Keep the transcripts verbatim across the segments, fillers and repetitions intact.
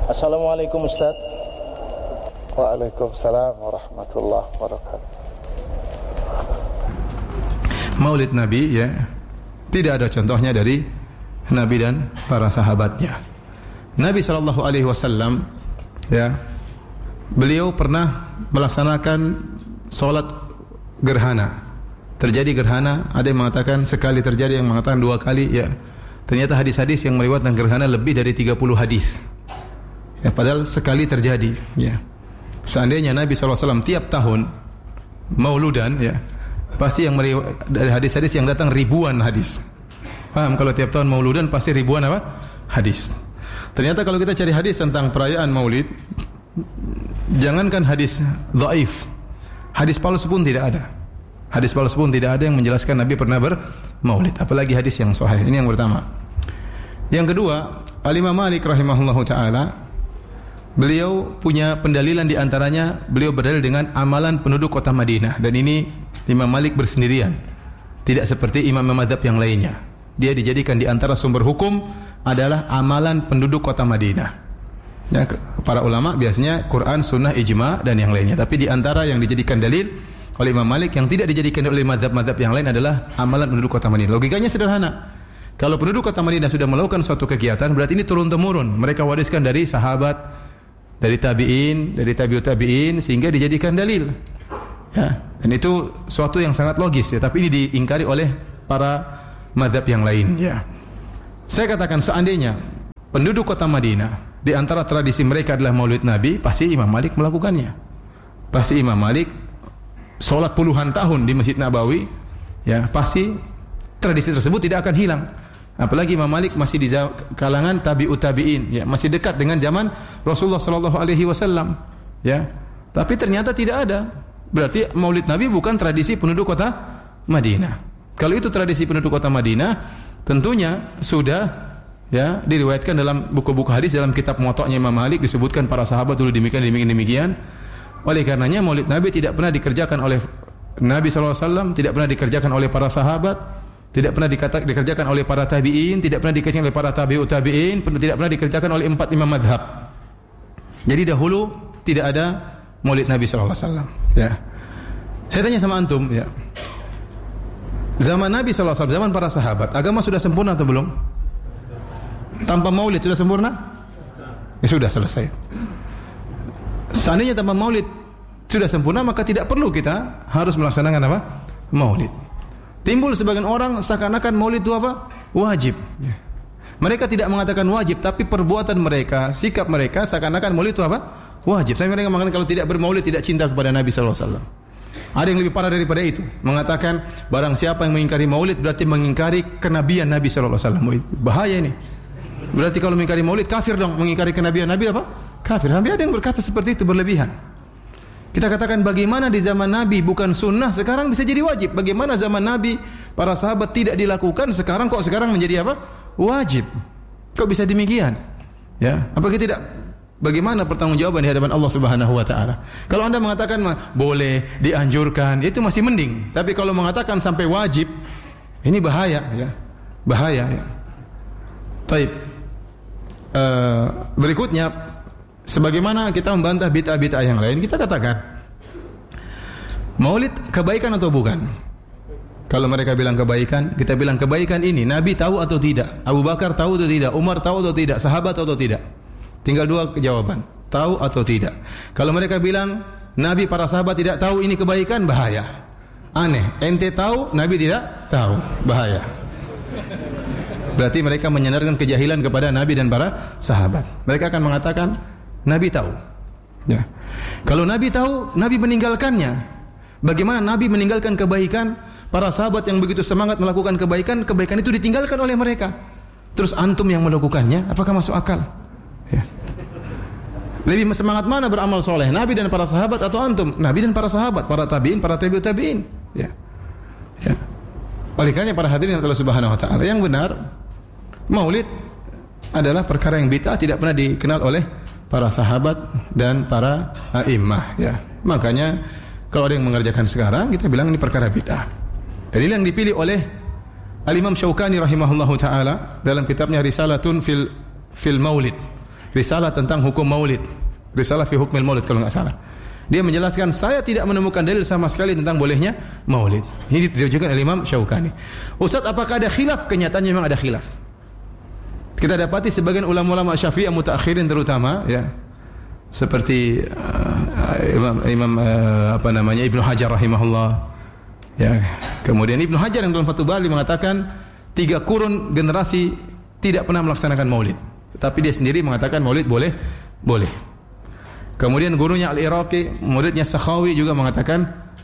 Assalamualaikum Ustaz. Waalaikumsalam warahmatullahi wabarakatuh. Maulid Nabi ya, tidak ada contohnya dari Nabi dan para sahabatnya. Nabi shallallahu alaihi wasallam ya, beliau pernah melaksanakan solat gerhana. Terjadi gerhana, ada yang mengatakan sekali terjadi, yang mengatakan dua kali ya. Ternyata hadis-hadis yang meriwayatkan gerhana lebih dari tiga puluh hadis. Ya, padahal sekali terjadi ya. Seandainya Nabi shallallahu alaihi wasallam tiap tahun mauludan ya, pasti yang meriwayat dari hadis-hadis yang datang ribuan hadis. Paham? Kalau tiap tahun mauludan pasti ribuan apa? Hadis. Ternyata kalau kita cari hadis tentang perayaan maulid, jangankan hadis dhaif, hadis palsu pun tidak ada. Hadis palsu pun tidak ada yang menjelaskan Nabi pernah bermaulid, apalagi hadis yang sahih. Ini yang pertama. Yang kedua, Al-Imam Malik rahimahullahu taala, beliau punya pendalilan di antaranya, beliau berdalil dengan amalan penduduk kota Madinah, dan ini Imam Malik bersendirian. Tidak seperti imam-imam mazhab yang lainnya. Dia dijadikan di antara sumber hukum adalah amalan penduduk kota Madinah. Ya, para ulama biasanya Quran, sunnah, ijma dan yang lainnya. Tapi di antara yang dijadikan dalil oleh Imam Malik yang tidak dijadikan oleh mazhab-mazhab yang lain adalah amalan penduduk kota Madinah. Logikanya sederhana. Kalau penduduk kota Madinah sudah melakukan suatu kegiatan, berarti ini turun-temurun. Mereka wariskan dari sahabat, dari tabi'in, dari tabi'ut tabi'in, sehingga dijadikan dalil. Ya, dan itu suatu yang sangat logis ya, tapi ini diingkari oleh para mazhab yang lain ya. Saya katakan seandainya penduduk kota Madinah di antara tradisi mereka adalah Maulid Nabi, pasti Imam Malik melakukannya. Pasti Imam Malik salat puluhan tahun di Masjid Nabawi ya, pasti tradisi tersebut tidak akan hilang. Apalagi Imam Malik masih di kalangan tabi'ut tabi'in ya, masih dekat dengan zaman Rasulullah sallallahu alaihi wasallam ya. Tapi ternyata tidak ada. Berarti Maulid Nabi bukan tradisi penduduk kota Madinah. Kalau itu tradisi penduduk kota Madinah, tentunya sudah ya diriwayatkan dalam buku-buku hadis, dalam kitab Muwatta'nya Imam Malik disebutkan para sahabat dulu demikian demikian demikian. Oleh karenanya Maulid Nabi tidak pernah dikerjakan oleh Nabi sallallahu alaihi wasallam, tidak pernah dikerjakan oleh para sahabat, tidak pernah dikata, dikerjakan oleh para tabi'in, tidak pernah dikerjakan oleh para tabi'ut tabi'in, tidak pernah dikerjakan oleh empat imam madhab. Jadi dahulu tidak ada Maulid Nabi sallallahu alaihi wasallam ya. Saya tanya sama antum ya, zaman Nabi sallallahu alaihi wasallam, zaman para sahabat, agama sudah sempurna atau belum? Tanpa maulid sudah sempurna? Ya sudah, selesai. Seandainya tanpa maulid sudah sempurna, maka tidak perlu kita harus melaksanakan apa? Maulid. Timbul sebagian orang seakan-akan maulid itu apa? Wajib. Mereka tidak mengatakan wajib, tapi perbuatan mereka, sikap mereka seakan-akan maulid itu apa? Wajib. Saya mereka mengatakan kalau tidak bermaulid tidak cinta kepada Nabi sallallahu alaihi wasallam. Ada yang lebih parah daripada itu, mengatakan barang siapa yang mengingkari maulid berarti mengingkari kenabian Nabi sallallahu alaihi wasallam. Bahaya ini. Berarti kalau mengingkari maulid kafir dong, mengingkari kenabian Nabi apa? Kafir. Nabi ada yang berkata seperti itu, berlebihan. Kita katakan bagaimana di zaman Nabi bukan sunnah, sekarang bisa jadi wajib. Bagaimana zaman Nabi para sahabat tidak dilakukan, sekarang kok sekarang menjadi apa? Wajib. Kok bisa demikian? Ya, apakah tidak? Bagaimana pertanggungjawaban di hadapan Allah Subhanahu wa taala? Kalau Anda mengatakan boleh, dianjurkan, itu masih mending. Tapi kalau mengatakan sampai wajib, ini bahaya ya. Bahaya ya. Baik. Uh, berikutnya, sebagaimana kita membantah bid'ah-bid'ah yang lain, kita katakan maulid kebaikan atau bukan? Kalau mereka bilang kebaikan, kita bilang kebaikan ini Nabi tahu atau tidak? Abu Bakar tahu atau tidak? Umar tahu atau tidak? Sahabat tahu atau tidak? Tinggal dua jawaban, tahu atau tidak. Kalau mereka bilang Nabi, para sahabat tidak tahu, ini kebaikan, bahaya. Aneh, ente tahu, Nabi tidak tahu, bahaya. Berarti mereka menyandarkan kejahilan kepada Nabi dan para sahabat. Mereka akan mengatakan Nabi tahu. Ya. Kalau Nabi tahu, Nabi meninggalkannya. Bagaimana Nabi meninggalkan kebaikan? Para sahabat yang begitu semangat melakukan kebaikan, kebaikan itu ditinggalkan oleh mereka. Terus antum yang melakukannya, apakah masuk akal? Ya. Lebih semangat mana beramal soleh, Nabi dan para sahabat atau antum? Nabi dan para sahabat, para tabiin, para tabi'ut tabiin. Ya. Ya. Oleh karena para hadirin Allah Subhanahu wa taala, yang benar maulid adalah perkara yang bid'ah, tidak pernah dikenal oleh para sahabat dan para a'immah ya. Makanya kalau ada yang mengerjakan sekarang, kita bilang ini perkara bid'ah. Dan ini yang dipilih oleh Al-Imam Syaukani rahimahullahu taala dalam kitabnya Risalatun fil fil Maulid. risalah tentang hukum maulid. Risalah fi hukmil maulid kalau enggak salah. Dia menjelaskan, saya tidak menemukan dalil sama sekali tentang bolehnya maulid. Ini ditujukan oleh Imam Syaukani. Ustaz, apakah ada khilaf? Kenyataannya memang ada khilaf. Kita dapati sebagian ulama-ulama Syafi'i mutaakhirin terutama, ya, seperti uh, Imam, Imam uh, apa namanya Ibnu Hajar rahimahullah, ya. Kemudian Ibnu Hajar yang dalam Fathul Bari mengatakan tiga kurun generasi tidak pernah melaksanakan maulid, tetapi dia sendiri mengatakan maulid boleh, boleh. Kemudian gurunya Al-Iraqi, muridnya Sakhawi juga mengatakan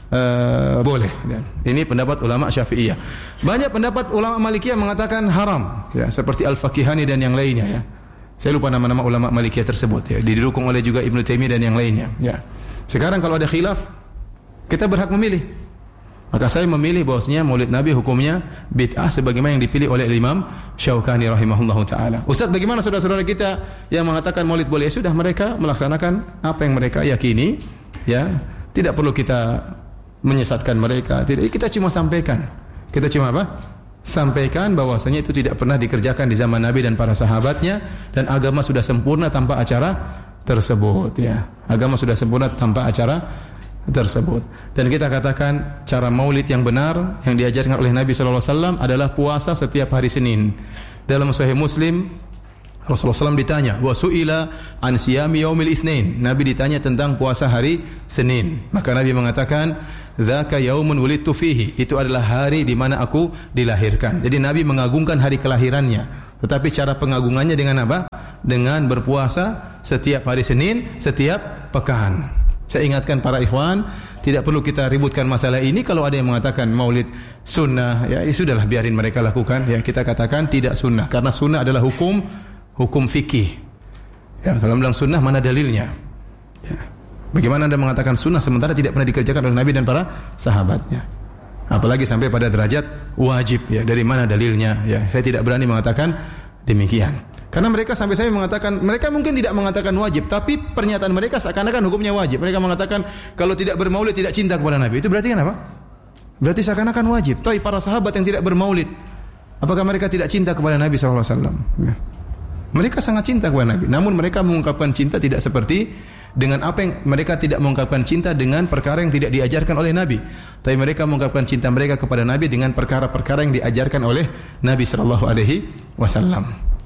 uh, boleh. Ini pendapat ulama Syafi'iyah. Banyak pendapat ulama Malikiyah mengatakan haram, ya, seperti Al-Faqihani dan yang lainnya, ya. Saya lupa nama-nama ulama Malikiyah tersebut, ya. Didukung oleh juga Ibnu Taimiyah dan yang lainnya, ya. Sekarang kalau ada khilaf, kita berhak memilih. Maka saya memilih bahwasanya Maulid Nabi hukumnya bid'ah sebagaimana yang dipilih oleh Imam Syaukani rahimahullahu taala. Ustaz, bagaimana saudara-saudara kita yang mengatakan Maulid boleh? Ya sudah, mereka melaksanakan apa yang mereka yakini, ya. Tidak perlu kita menyesatkan mereka. Tidak, kita cuma sampaikan. Kita cuma apa? Sampaikan bahwasanya itu tidak pernah dikerjakan di zaman Nabi dan para sahabatnya, dan agama sudah sempurna tanpa acara tersebut, ya. Agama sudah sempurna tanpa acara tersebut. Dan kita katakan cara maulid yang benar yang diajarkan oleh Nabi sallallahu alaihi wasallam adalah puasa setiap hari Senin. Dalam Sahih Muslim, Rasulullah sallallahu alaihi wasallam ditanya, wa su'ila an siyami yaumil itsnain. Nabi ditanya tentang puasa hari Senin. Maka Nabi mengatakan, "Dzaka yaumun wulidtu fihi." Itu adalah hari di mana aku dilahirkan. Jadi Nabi mengagungkan hari kelahirannya. Tetapi cara pengagungannya dengan apa? Dengan berpuasa setiap hari Senin, setiap pekan. Saya ingatkan para ikhwan, tidak perlu kita ributkan masalah ini. Kalau ada yang mengatakan maulid sunnah, ya, ya sudahlah, biarin mereka lakukan. Ya, kita katakan tidak sunnah, karena sunnah adalah hukum hukum fikih. Ya, kalau bilang sunnah, mana dalilnya? Ya. Bagaimana Anda mengatakan sunnah sementara tidak pernah dikerjakan oleh Nabi dan para sahabatnya? Apalagi sampai pada derajat wajib, ya, dari mana dalilnya? Ya, saya tidak berani mengatakan demikian. Karena mereka sampai saya mengatakan, mereka mungkin tidak mengatakan wajib, tapi pernyataan mereka seakan-akan hukumnya wajib. Mereka mengatakan kalau tidak bermaulid tidak cinta kepada Nabi. Itu berarti kan apa? Berarti seakan-akan wajib. Tapi para sahabat yang tidak bermaulid, apakah mereka tidak cinta kepada Nabi sallallahu alaihi wasallam? Ya. Mereka sangat cinta kepada Nabi. Namun mereka mengungkapkan cinta tidak seperti dengan apa yang mereka tidak mengungkapkan cinta dengan perkara yang tidak diajarkan oleh Nabi. Tapi mereka mengungkapkan cinta mereka kepada Nabi dengan perkara-perkara yang diajarkan oleh Nabi sallallahu alaihi wasallam.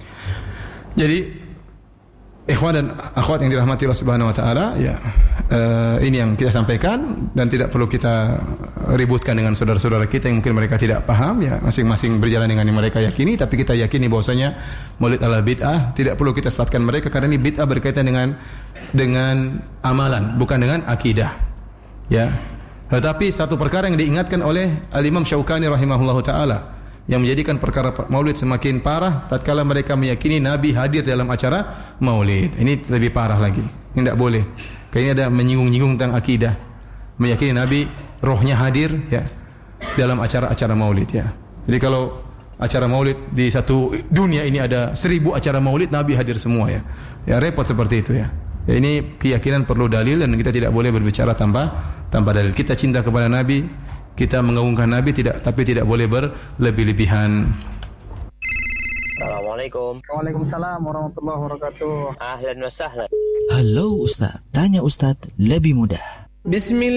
Jadi ikhwan dan akhwat yang dirahmati Allah Subhanahu wa taala, ya, uh, ini yang kita sampaikan dan tidak perlu kita ributkan dengan saudara-saudara kita yang mungkin mereka tidak paham, ya, masing-masing berjalan dengan yang mereka yakini, tapi kita yakini bahwasanya maulid adalah bid'ah, tidak perlu kita sesatkan mereka karena ini bid'ah berkaitan dengan dengan amalan, bukan dengan akidah. Ya. Tetapi satu perkara yang diingatkan oleh Al-Imam Syaukani rahimahullahu taala yang menjadikan perkara maulid semakin parah tatkala mereka meyakini Nabi hadir dalam acara maulid. Ini lebih parah lagi. Ini tidak boleh. Kayaknya ada menyinggung-nyinggung tentang akidah. Meyakini Nabi rohnya hadir, ya, dalam acara-acara maulid, ya. Jadi kalau acara maulid di satu dunia ini ada seribu acara maulid, Nabi hadir semua, ya. Ya, repot seperti itu, ya. Ya, ini keyakinan perlu dalil dan kita tidak boleh berbicara tanpa tanpa dalil. Kita cinta kepada Nabi, kita mengagungkan Nabi, tidak, tapi tidak boleh berlebih-lebihan. Assalamualaikum. Waalaikumsalam warahmatullahi wabarakatuh. Ahlan wa sahlan. Halo Ustaz, tanya Ustaz lebih mudah. Bismillah.